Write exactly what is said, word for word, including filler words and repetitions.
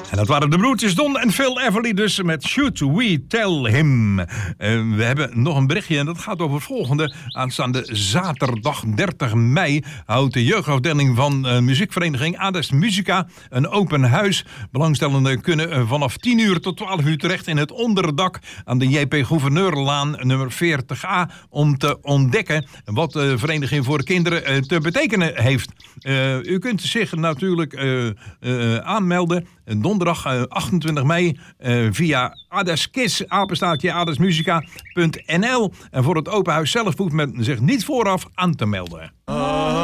En dat waren de broertjes Don en Phil Everly dus met Should We Tell Him. Uh, we hebben nog een berichtje en dat gaat over het volgende. Aanstaande zaterdag dertig mei houdt de jeugdafdeling van uh, muziekvereniging Ades Musica een open huis. Belangstellenden kunnen uh, vanaf tien uur tot twaalf uur terecht in het onderdak aan de J P Gouverneurlaan nummer veertig A om te ontdekken wat de vereniging voor kinderen uh, te betekenen heeft. Uh, u kunt zich natuurlijk uh, uh, aanmelden donderdag uh, achtentwintig mei uh, via Adeskids, apenstaartje adesmusica punt n l. En voor het open huis zelf hoeft men zich niet vooraf aan te melden.